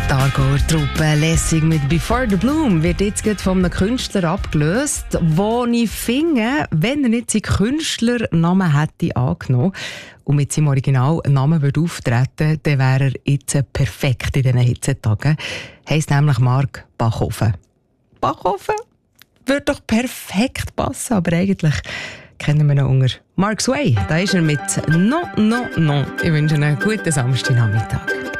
Die Aargauer Truppe Lessing mit «Before the Bloom» wird jetzt gerade von einem Künstler abgelöst, wo ich finde, wenn er nicht seinen Künstlernamen hätte angenommen und mit seinem Originalnamen würde auftreten, dann wäre er jetzt perfekt in diesen Hitzetagen. Heisst nämlich Marc Bachhofen. Bachhofen? Würde doch perfekt passen, aber eigentlich kennen wir ihn unter Mark Sway. Da ist er mit «No, no, no». Ich wünsche einen guten Samstagnachmittag.